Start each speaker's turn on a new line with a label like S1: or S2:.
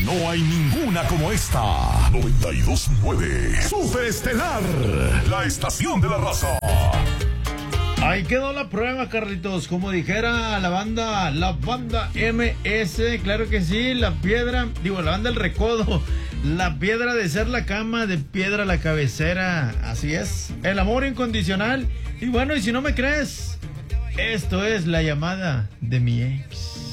S1: No hay ninguna como esta. 92.9 Superestelar, la estación de la raza.
S2: Ahí quedó la prueba, Carlitos. Como dijera la banda MS, claro que sí, la banda El Recodo. La piedra de ser la cama, de piedra la cabecera. Así es, el amor incondicional. Y bueno, y si no me crees, esto es la llamada de mi ex.